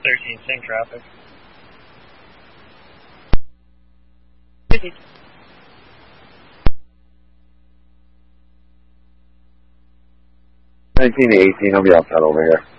13, same traffic. 19 to 18, I'll be outside over here.